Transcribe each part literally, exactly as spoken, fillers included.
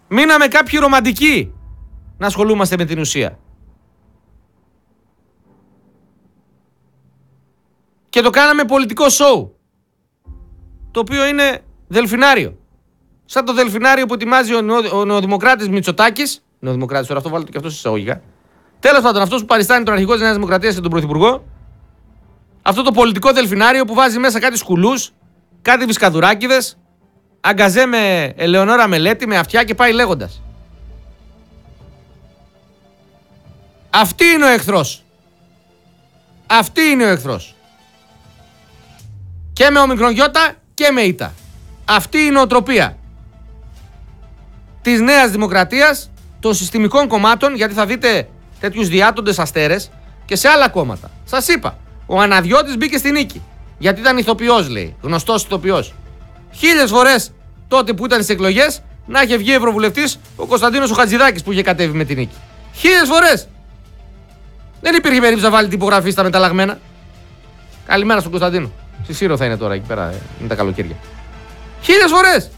Μείναμε κάποιοι ρομαντικοί να ασχολούμαστε με την ουσία. Και το κάναμε πολιτικό σοου, το οποίο είναι δελφινάριο. Σαν το δελφινάριο που ετοιμάζει ο, νεο, ο νεοδημοκράτης Μητσοτάκης. Νεοδημοκράτης, τώρα αυτό βάλτε και αυτό εισαγωγικά. Τέλος πάντων, αυτός που παριστάνει τον αρχηγό της Νέας Δημοκρατίας και τον Πρωθυπουργό. Αυτό το πολιτικό δελφινάριο που βάζει μέσα κάτι σκουλούς, κάτι βισκαδουράκιδες, αγκαζέ με Ελεονόρα Μελέτη, με αυτιά και πάει λέγοντας. Αυτή είναι ο εχθρός. Αυτή είναι ο εχθρός. Και με ομικρον γιώτα και με ήττα. Αυτή η νοοτροπία της Νέας Δημοκρατίας, των συστημικών κομμάτων, γιατί θα δείτε τέτοιους διάτοντες αστέρες και σε άλλα κόμματα. Σας είπα, ο Αναδιώτης μπήκε στη νίκη. Γιατί ήταν ηθοποιός, λέει, γνωστός ηθοποιός. Χίλιες φορές τότε που ήταν στις εκλογές να είχε βγει ευρωβουλευτής ο Κωνσταντίνος ο Χατζηδάκης που είχε κατέβει με τη νίκη. Χίλιες φορές. Δεν υπήρχε περίπτωση να βάλει τυπογραφή στα μεταλλαγμένα. Καλημέρα στον Κωνσταντίνο. Στη Σύρο θα είναι τώρα εκεί πέρα, είναι τα καλοκαίρια. Χίλιες φορές.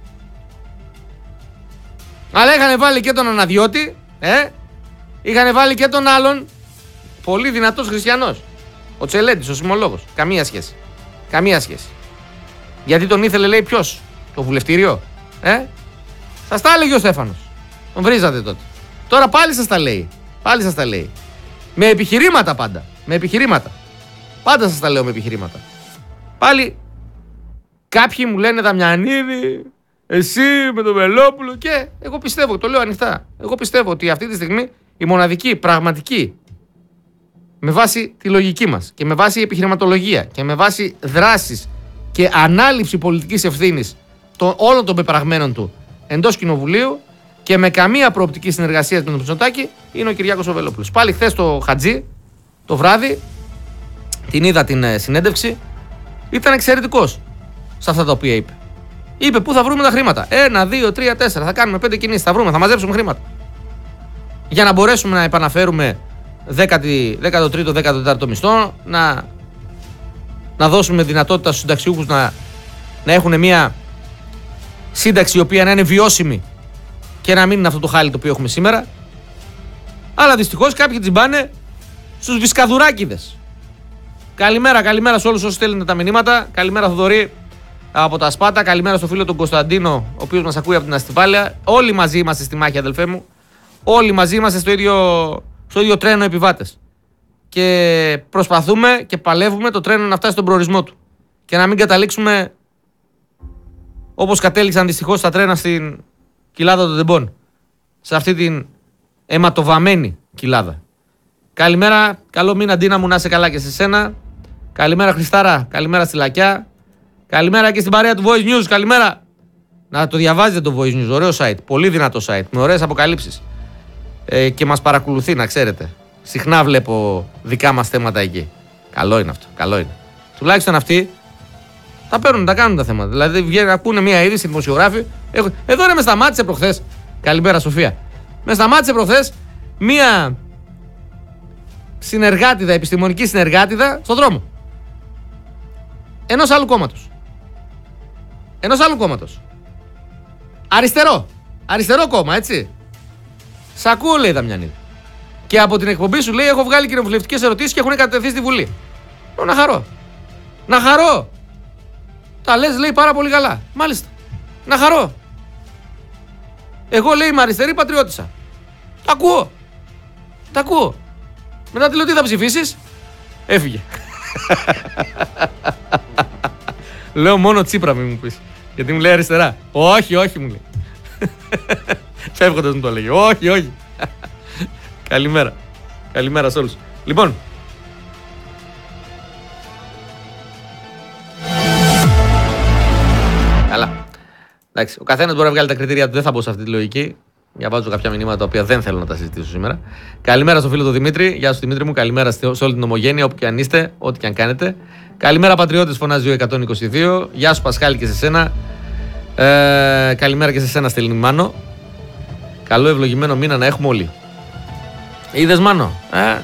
Αλλά είχαν βάλει και τον Αναδιώτη, ε, είχαν βάλει και τον άλλον, πολύ δυνατός χριστιανός. Ο Τσελέντης, ο σεισμολόγος. Καμία σχέση. Καμία σχέση. Γιατί τον ήθελε, λέει, ποιος, το βουλευτήριο, ε. Σας τα έλεγε ο Στέφανος. Τον βρίζατε τότε. Τώρα πάλι σας τα λέει. Πάλι σας τα λέει. Με επιχειρήματα πάντα. Με επιχειρήματα. Πάντα σας τα λέω με επιχειρήματα. Πάλι κάποιοι μου λένε Δαμιανίδη, εσύ με τον Βελόπουλο και εγώ πιστεύω, το λέω ανοιχτά. Εγώ πιστεύω ότι αυτή τη στιγμή η μοναδική, πραγματική, με βάση τη λογική μας και με βάση επιχειρηματολογία και με βάση δράσεις και ανάληψη πολιτικής ευθύνης των, όλων των πεπραγμένων του εντός κοινοβουλίου και με καμία προοπτική συνεργασία με τον Μητσοτάκη είναι ο Κυριάκος ο Βελόπουλος. Πάλι χθες το Χατζή, το βράδυ, την είδα την ε, συνέντευξη, ήταν εξαιρετικός σε αυτά τα οποία είπε. Είπε πού θα βρούμε τα χρήματα. Ένα, δύο, τρία, τέσσερα. Θα κάνουμε πέντε κινήσεις. Θα βρούμε, θα μαζέψουμε χρήματα. Για να μπορέσουμε να επαναφέρουμε δέκατο τρίτο, δέκατο τέταρτο μισθό, να, να δώσουμε δυνατότητα στους συνταξιούχους να, να έχουν μια σύνταξη η οποία να είναι βιώσιμη και να μην είναι αυτό το χάλι το οποίο έχουμε σήμερα. Αλλά δυστυχώς κάποιοι τζιμπάνε στους βισκαδουράκιδες. Καλημέρα, καλημέρα σε όλους όσους στέλνετε τα μηνύματα. Καλημέρα Θοδωρή από τα Σπάτα. Καλημέρα στο φίλο τον Κωνσταντίνο, ο οποίος μας ακούει από την Αστιβάλαια. Όλοι μαζί είμαστε στη μάχη, αδελφέ μου. Όλοι μαζί είμαστε στο ίδιο, στο ίδιο τρένο επιβάτες. Και προσπαθούμε και παλεύουμε το τρένο να φτάσει στον προορισμό του. Και να μην καταλήξουμε όπως κατέληξαν δυστυχώς τα τρένα στην κοιλάδα των Τεμπών. Σε αυτή την αιματοβαμμένη κοιλάδα. Καλημέρα, καλό μήνα Ντίνα μου, να είσαι καλά και σε σένα. Καλημέρα Χριστάρα, καλημέρα στη Λακιά. Καλημέρα και στην παρέα του Voice News, καλημέρα. Να το διαβάζετε το Voice News, ωραίο site, πολύ δυνατό site, με ωραίες αποκαλύψεις. Ε, και μας παρακολουθεί, να ξέρετε. Συχνά βλέπω δικά μας θέματα εκεί. Καλό είναι αυτό, καλό είναι. Τουλάχιστον αυτοί τα παίρνουν, τα κάνουν τα θέματα. Δηλαδή βγαίνουν, ακούνε μια είδηση, δημοσιογράφοι. Έχω... Εδώ ρε, με σταμάτησε προχθές. Καλημέρα Σοφία. Με σταμάτησε προχθές μια συνεργάτηδα, επιστημονική συνεργάτηδα στον δρόμο. Ενός άλλου κόμματος. Ενός άλλου κόμματος. Αριστερό. Αριστερό κόμμα, έτσι. Σ' ακούω, λέει Δαμιανίδη. Και από την εκπομπή σου λέει: έχω βγάλει κοινοβουλευτικές ερωτήσεις και έχουν κατατεθεί στη Βουλή. Να χαρώ. Να χαρώ. Τα λες, λέει, πάρα πολύ καλά. Μάλιστα. Να χαρώ. Εγώ, λέει, είμαι αριστερή πατριώτισσα. Τα ακούω. Τα ακούω. Μετά τη λέω: τι θα ψηφίσεις? Έφυγε. Λέω μόνο Τσίπρα μην μου πεις. Γιατί μου λέει αριστερά. Όχι, όχι μου λέει. Φεύγοντας μου το λέγει. Όχι, όχι. Καλημέρα. Καλημέρα σε όλους. Λοιπόν. Καλά. Εντάξει, ο καθένας μπορεί να βγάλει τα κριτήρια του. Δεν θα μπω σε αυτή τη λογική. Διαβάζω κάποια μηνύματα τα οποία δεν θέλω να τα συζητήσω σήμερα. Καλημέρα στο φίλο του Δημήτρη. Γεια σου Δημήτρη μου. Καλημέρα σε όλη την ομογένεια, όπου και αν είστε, ό,τι και αν κάνετε. Καλημέρα Πατριώτες, φωνάζει ο εκατόν είκοσι δύο. Γεια σου Πασχάλη και σε σένα. Ε, καλημέρα και σε σένα Στελίνη Μάνο. Καλό ευλογημένο μήνα να έχουμε όλοι. Είδες Μάνο. Ε?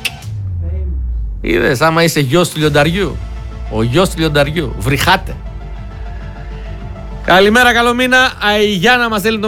Είδες άμα είσαι γιος του λιονταριού. Ο γιος του λιονταριού. Βρυχάτε. Καλημέρα, καλό μήνα. Η Γιάννα μας στέλνει το